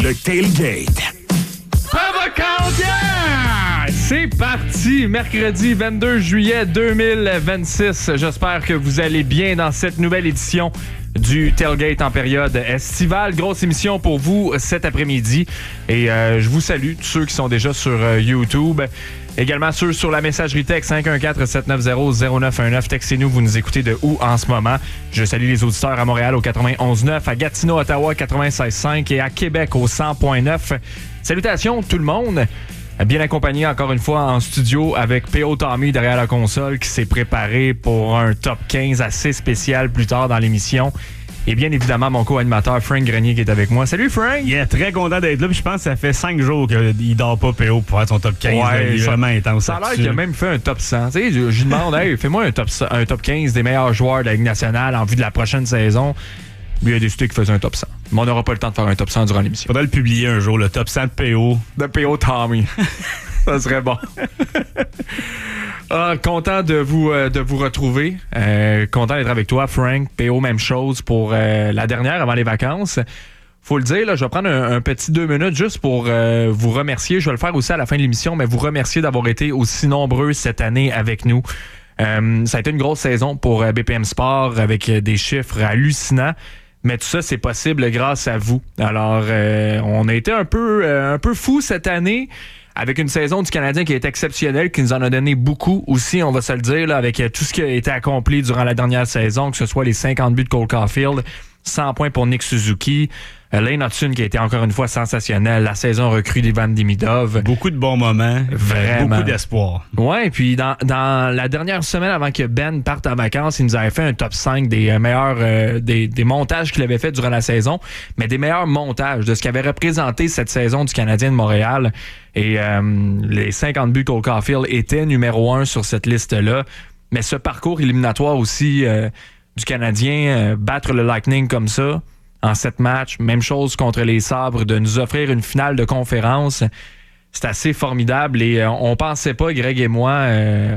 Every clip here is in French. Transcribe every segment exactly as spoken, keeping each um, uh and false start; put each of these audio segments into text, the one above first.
le tailgate. C'est parti, mercredi vingt-deux juillet deux mille vingt-six. J'espère que vous allez bien dans cette nouvelle édition du Tailgate en période estivale. Grosse émission pour vous cet après-midi. Et euh, je vous salue, tous ceux qui sont déjà sur euh, YouTube. Également ceux sur la messagerie texte cinq un quatre sept neuf zéro zéro neuf un neuf. Textez-nous, vous nous écoutez de où en ce moment. Je salue les auditeurs à Montréal au quatre-vingt-onze neuf, à Gatineau, Ottawa quatre-vingt-seize cinq et à Québec au cent neuf. Salutations tout le monde. Bien accompagné encore une fois en studio avec P O Tommy derrière la console qui s'est préparé pour un top quinze assez spécial plus tard dans l'émission. Et bien évidemment, mon co-animateur Frank Grenier qui est avec moi. Salut Frank! Yeah, très content d'être là. Puis je pense que ça fait cinq jours qu'il dort pas P O pour faire son top quinze. Ouais, il est vraiment intense. Ça a l'air qu'il a même fait un top cent. Tu sais, je, je lui demande, hey, fais-moi un top, un top quinze des meilleurs joueurs de la Ligue nationale en vue de la prochaine saison. Lui a décidé qu'il faisait un top cent. Mais on n'aura pas le temps de faire un top cent durant l'émission. Faudrait le publier un jour, le top cent de P O. De P O Tommy. Ça serait bon. Ah, content de vous, euh, de vous retrouver. Euh, content d'être avec toi, Frank. P O, même chose pour euh, la dernière avant les vacances. Faut le dire, là, je vais prendre un, un petit deux minutes juste pour euh, vous remercier. Je vais le faire aussi à la fin de l'émission, mais vous remercier d'avoir été aussi nombreux cette année avec nous. Euh, ça a été une grosse saison pour euh, B P M Sport avec euh, des chiffres hallucinants. Mais tout ça, c'est possible grâce à vous. Alors, euh, on a été un peu, euh, un peu fous cette année avec une saison du Canadien qui est exceptionnelle, qui nous en a donné beaucoup aussi, on va se le dire, là, avec tout ce qui a été accompli durant la dernière saison, que ce soit les cinquante buts de Cole Caulfield, cent points pour Nick Suzuki, euh, Lane Hudson qui a été encore une fois sensationnel, la saison recrue d'Ivan Demidov. Beaucoup de bons moments, vraiment. Beaucoup d'espoir. Ouais, et puis dans, dans la dernière semaine avant que Ben parte en vacances, il nous avait fait un top cinq des euh, meilleurs euh, des, des montages qu'il avait fait durant la saison, mais des meilleurs montages de ce qu'avait représenté cette saison du Canadien de Montréal. Et euh, les cinquante buts Cole Caulfield étaient numéro un sur cette liste-là. Mais ce parcours éliminatoire aussi euh, du Canadien, euh, battre le Lightning comme ça, en sept matchs, même chose contre les Sabres, de nous offrir une finale de conférence, c'est assez formidable. Et euh, on pensait pas, Greg et moi, euh,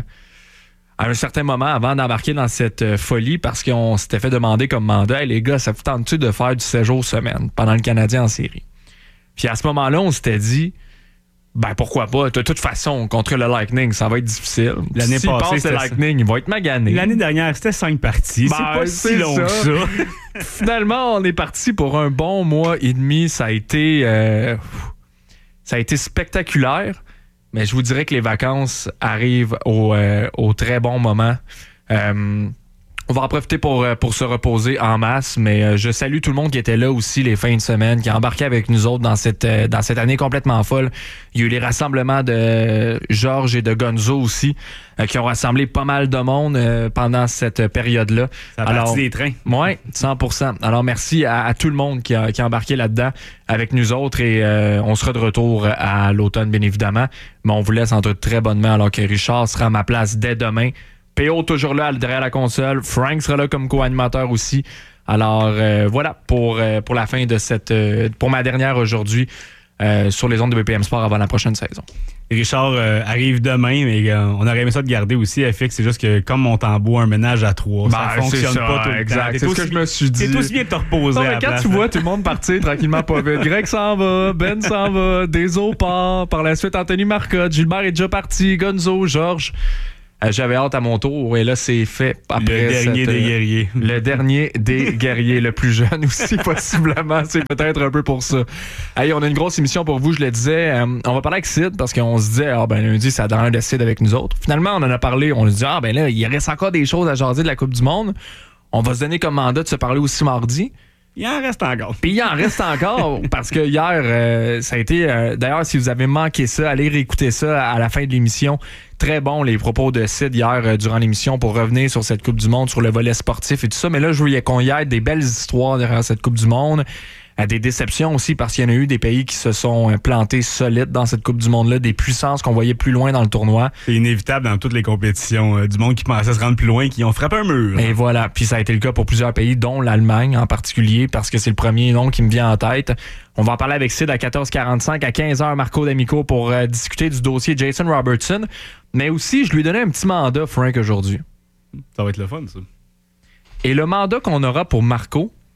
à un certain moment, avant d'embarquer dans cette euh, folie, parce qu'on s'était fait demander comme mandat, hey, les gars, ça vous tente-tu de faire du séjour semaine pendant le Canadien en série? Puis à ce moment-là, on s'était dit, ben pourquoi pas? De toute façon, contre le Lightning, ça va être difficile. L'année S'il passée, passe le Lightning, il va être magané. L'année dernière, c'était cinq parties. Ben, c'est pas c'est si long ça. que ça. Finalement, on est parti pour un bon mois et demi. Ça a été, euh, ça a été spectaculaire. Mais je vous dirais que les vacances arrivent au, euh, au très bon moment. Euh, On va en profiter pour, pour se reposer en masse, mais je salue tout le monde qui était là aussi les fins de semaine, qui a embarqué avec nous autres dans cette, dans cette année complètement folle. Il y a eu les rassemblements de Georges et de Gonzo aussi, euh, qui ont rassemblé pas mal de monde euh, pendant cette période-là. Ça a parti des trains. Oui, cent pour cent. Alors merci à, à tout le monde qui a, qui a embarqué là-dedans avec nous autres et euh, on sera de retour à l'automne, bien évidemment. Mais on vous laisse entre très bonnes mains alors que Richard sera à ma place dès demain. P O toujours là derrière la console. Frank sera là comme co-animateur aussi. Alors euh, voilà pour, euh, pour la fin de cette... Euh, pour ma dernière aujourd'hui euh, sur les ondes de B P M Sport avant la prochaine saison. Richard euh, arrive demain, mais euh, on aurait aimé ça de garder aussi. F X, c'est juste que comme Montembeau, un ménage à trois, ben, ça fonctionne ça, pas tout le exact. temps. C'est ce que je me suis dit. C'est aussi bien de te reposer non, mais à la quand place. tu vois tout le monde partir tranquillement pas vite, Greg s'en va, Ben s'en va, Deso part, par la suite Anthony Marcotte, Gilbert est déjà parti, Gonzo, Georges. J'avais hâte à mon tour. Et là, c'est fait. Après le dernier cette, des guerriers. Le dernier des guerriers. Le plus jeune aussi, possiblement. C'est peut-être un peu pour ça. Hey, on a une grosse émission pour vous, je le disais. Euh, on va parler avec Sid parce qu'on se disait, ah ben lundi, ça donne un de Sid avec nous autres. Finalement, on en a parlé. On se dit, ah ben là, il reste encore des choses à jaser de la Coupe du Monde. On va se donner comme mandat de se parler aussi mardi. Il en reste encore. Puis il en reste encore parce que hier, euh, ça a été... Euh, d'ailleurs, si vous avez manqué ça, allez réécouter ça à la fin de l'émission. Très bon, les propos de Sid hier euh, durant l'émission pour revenir sur cette Coupe du Monde, sur le volet sportif et tout ça. Mais là, je voulais qu'on y ait des belles histoires derrière cette Coupe du Monde. À des déceptions aussi parce qu'il y en a eu des pays qui se sont plantés solides dans cette Coupe du Monde-là, des puissances qu'on voyait plus loin dans le tournoi. C'est inévitable dans toutes les compétitions euh, du monde qui pensait se rendre plus loin, qui ont frappé un mur. Et voilà, puis ça a été le cas pour plusieurs pays, dont l'Allemagne en particulier, parce que c'est le premier nom qui me vient en tête. On va en parler avec Sid à quatorze quarante-cinq, à quinze heures, Marco D'Amico, pour euh, discuter du dossier Jason Robertson. Mais aussi, je lui donnais un petit mandat, Frank, aujourd'hui. Ça va être le fun, ça. Et le mandat qu'on aura pour Marco,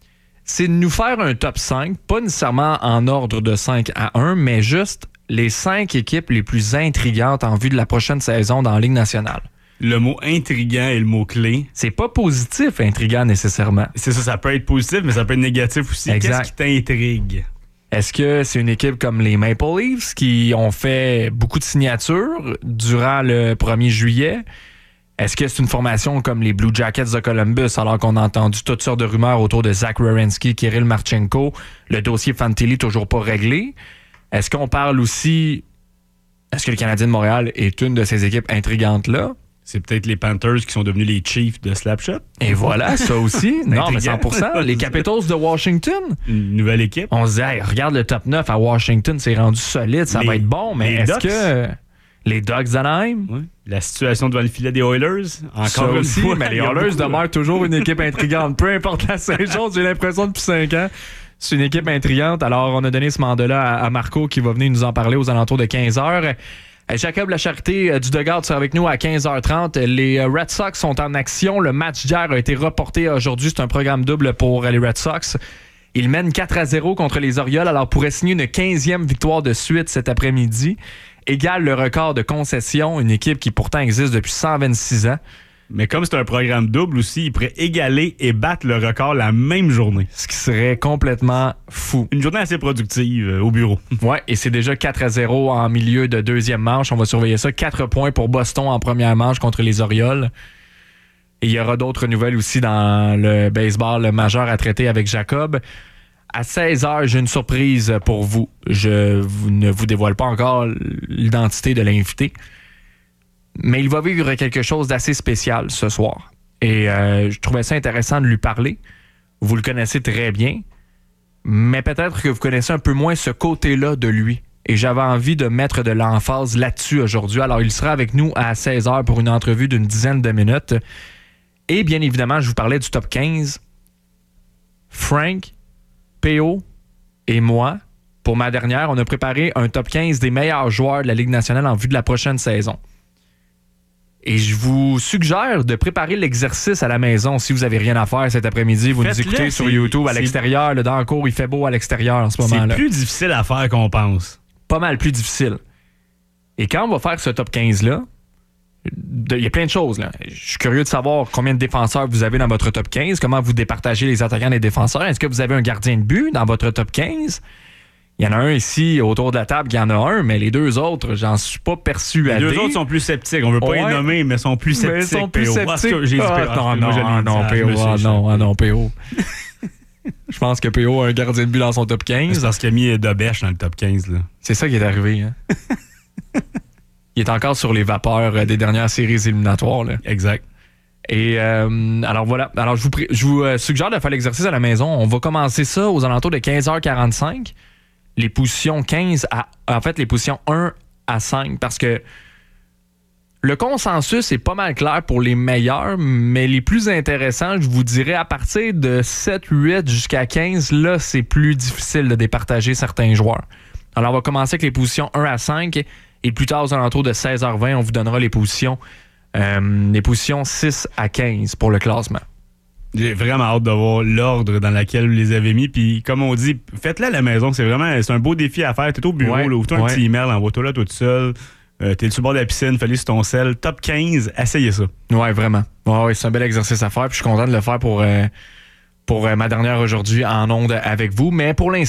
c'est de nous faire un top cinq, pas nécessairement en ordre de cinq à un, mais juste les cinq équipes les plus intrigantes en vue de la prochaine saison dans la Ligue nationale. Le mot intriguant est le mot clé. C'est pas positif, intriguant nécessairement. C'est ça, ça peut être positif, mais ça peut être négatif aussi. Exact. Qu'est-ce qui t'intrigue? Est-ce que c'est une équipe comme les Maple Leafs qui ont fait beaucoup de signatures durant le premier juillet? Est-ce que c'est une formation comme les Blue Jackets de Columbus, alors qu'on a entendu toutes sortes de rumeurs autour de Zach Werenski, Kirill Marchenko, le dossier Fantilli toujours pas réglé? Est-ce qu'on parle aussi... Est-ce que le Canadien de Montréal est une de ces équipes intrigantes-là? C'est peut-être les Panthers qui sont devenus les Chiefs de Slapshot. Et voilà, ça aussi. Non, mais cent pour cent. Les Capitals de Washington. Une nouvelle équipe. On se dit, hey, regarde le top neuf à Washington, c'est rendu solide, ça les, va être bon, mais est-ce Ducks. que les Ducks d'Anaheim? Oui. La situation devant le filet des Oilers, encore Ça une aussi, fois, mais les il y a Oilers beaucoup, demeurent toujours une équipe intrigante. Peu importe la saison, j'ai l'impression depuis cinq ans. C'est une équipe intrigante. Alors, on a donné ce mandat-là à, à Marco qui va venir nous en parler aux alentours de quinze heures. Jacob Lacharité du Dugout sera avec nous à quinze heures trente. Les Red Sox sont en action. Le match d'hier a été reporté aujourd'hui. C'est un programme double pour les Red Sox. Ils mènent quatre à zéro contre les Orioles, alors pourraient signer une quinzième victoire de suite cet après-midi. Égale le record de concession, une équipe qui pourtant existe depuis cent vingt-six ans. Mais comme c'est un programme double aussi, il pourrait égaler et battre le record la même journée. Ce qui serait complètement fou. Une journée assez productive euh, au bureau. Ouais, et c'est déjà quatre à zéro en milieu de deuxième manche. On va surveiller ça. quatre points pour Boston en première manche contre les Orioles. Et il y aura d'autres nouvelles aussi dans le baseball majeur à traiter avec Jacob. À seize heures, j'ai une surprise pour vous. Je ne vous dévoile pas encore l'identité de l'invité. Mais il va vivre quelque chose d'assez spécial ce soir. Et euh, je trouvais ça intéressant de lui parler. Vous le connaissez très bien, mais peut-être que vous connaissez un peu moins ce côté-là de lui. Et j'avais envie de mettre de l'emphase là-dessus aujourd'hui. Alors, il sera avec nous à seize heures pour une entrevue d'une dizaine de minutes. Et bien évidemment, je vous parlais du top quinze. Frank, P O et moi, pour ma dernière, on a préparé un top quinze des meilleurs joueurs de la Ligue nationale en vue de la prochaine saison. Et je vous suggère de préparer l'exercice à la maison si vous n'avez rien à faire cet après-midi. Vous Faites-le, nous écoutez sur c'est- YouTube à c'est- l'extérieur. Là, dans le cours, il fait beau à l'extérieur en ce C'est moment-là. plus difficile à faire qu'on pense. Pas mal plus difficile. Et quand on va faire ce top quinze-là, il y a plein de choses. Là. Je suis curieux de savoir combien de défenseurs vous avez dans votre top quinze, comment vous départagez les attaquants des défenseurs. Est-ce que vous avez un gardien de but dans votre top quinze? Il y en a un ici autour de la table qui en a un, mais les deux autres, j'en suis pas persuadé. Les deux autres sont plus sceptiques. On veut pas Ouais. les nommer, mais sont plus Mais sceptiques. ils sont plus P O. sceptiques. Ah, c'est que j'ai dit P O. Ah, Ah, non, moi, je l'ai non, dit. non, Ah, P je O. me suis Ah, non, échappé. ah, non, P O. Je pense que P O a un gardien de but dans son top C'est quinze. parce qu'il a mis Dobèche dans le top quinze. Là. C'est ça qui est arrivé. Hein? Il est encore sur les vapeurs des dernières séries éliminatoires. Là. Exact. Et euh, alors voilà. Alors je vous, pré- je vous euh, suggère de faire l'exercice à la maison. On va commencer ça aux alentours de quinze heures quarante-cinq. Les positions quinze à... En fait, les positions un à cinq. Parce que le consensus est pas mal clair pour les meilleurs, mais les plus intéressants, je vous dirais, à partir de sept, huit jusqu'à quinze, là, c'est plus difficile de départager certains joueurs. Alors, on va commencer avec les positions un à cinq. Et plus tard, aux alentours de seize heures vingt, on vous donnera les positions, euh, les positions six à quinze pour le classement. J'ai vraiment hâte de voir l'ordre dans lequel vous les avez mis. Puis, comme on dit, faites-le à la maison. C'est vraiment c'est un beau défi à faire. T'es au bureau, Ouais, là, ouvre-toi ouais. un petit email, envoie-toi là toute seule. Euh, t'es sur le bord de la piscine, fais-le sur ton sel. Top quinze, essayez ça. Ouais, vraiment. Ouais, ouais, c'est un bel exercice à faire. Puis je suis content de le faire pour, euh, pour euh, ma dernière aujourd'hui en ondes avec vous. Mais pour l'instant,